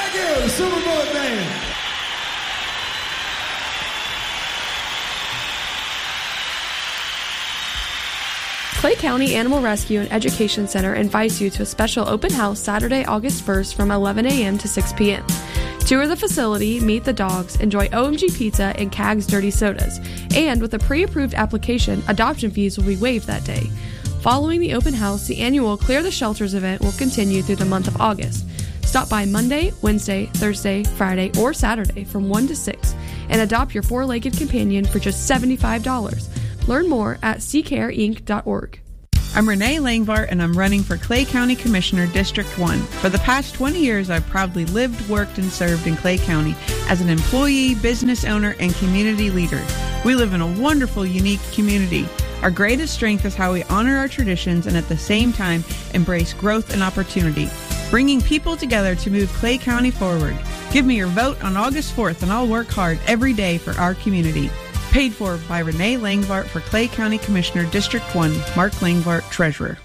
Thank you, Silver Bullet Band. Clay County Animal Rescue and Education Center invites you to a special open house Saturday, August 1st from 11 a.m. to 6 p.m. Tour the facility, meet the dogs, enjoy OMG Pizza and CAG's Dirty Sodas. And with a pre-approved application, adoption fees will be waived that day. Following the open house, the annual Clear the Shelters event will continue through the month of August. Stop by Monday, Wednesday, Thursday, Friday, or Saturday from 1 to 6 and adopt your four-legged companion for just $75. Learn more at seacareinc.org. I'm Renee Langvart, and I'm running for Clay County Commissioner, District 1. For the past 20 years, I've proudly lived, worked, and served in Clay County as an employee, business owner, and community leader. We live in a wonderful, unique community. Our greatest strength is how we honor our traditions and at the same time embrace growth and opportunity, bringing people together to move Clay County forward. Give me your vote on August 4th, and I'll work hard every day for our community. Paid for by Renee Langvart for Clay County Commissioner, District 1, Mark Langvart, Treasurer.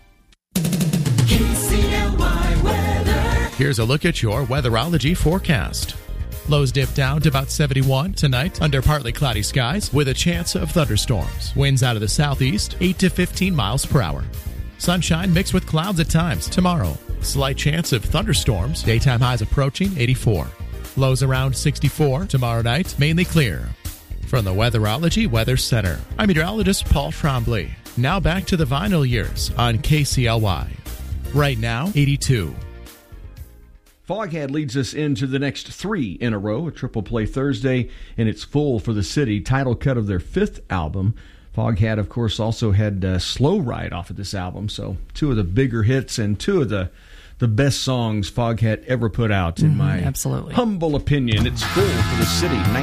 KCLY weather. Here's a look at your weatherology forecast. Lows dip down to about 71 tonight under partly cloudy skies with a chance of thunderstorms. Winds out of the southeast, 8 to 15 miles per hour. Sunshine mixed with clouds at times tomorrow. Slight chance of thunderstorms. Daytime highs approaching 84. Lows around 64 tomorrow night, mainly clear. From the Weatherology Weather Center, I'm meteorologist Paul Trombley. Now back to the vinyl years on KCLY. Right now, 82. Foghat leads us into the next three in a row, a triple play Thursday, and it's Full for the City, title cut of their fifth album. Foghat, of course, also had Slow Ride off of this album, so two of the bigger hits and two of the best songs Foghat ever put out, in my absolutely humble opinion. It's Full for the City,